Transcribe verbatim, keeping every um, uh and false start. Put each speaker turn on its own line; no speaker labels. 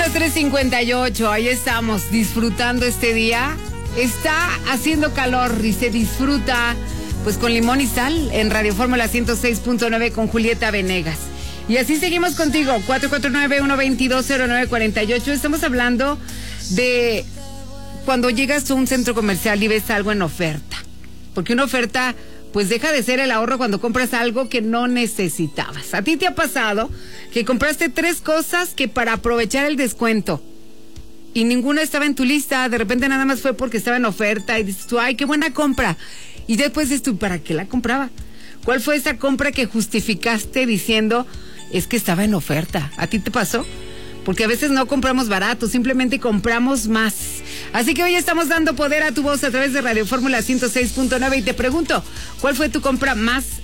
las tres cincuenta y ocho, ahí estamos disfrutando este día. Está haciendo calor y se disfruta pues con limón y sal en Radio Fórmula ciento seis punto nueve con Julieta Venegas. Y así seguimos contigo, cuatro cuatro nueve, uno dos dos, cero nueve cuatro ocho. Estamos hablando de cuando llegas a un centro comercial y ves algo en oferta. Porque una oferta pues deja de ser el ahorro cuando compras algo que no necesitabas. ¿A ti te ha pasado que compraste tres cosas que para aprovechar el descuento y ninguna estaba en tu lista? De repente nada más fue porque estaba en oferta y dices tú, ay, qué buena compra. Y después dices tú, ¿para qué la compraba? ¿Cuál fue esa compra que justificaste diciendo, es que estaba en oferta? ¿A ti te pasó? Porque a veces no compramos barato, simplemente compramos más. Así que hoy estamos dando poder a tu voz a través de Radio Fórmula ciento seis punto nueve y te pregunto, ¿cuál fue tu compra más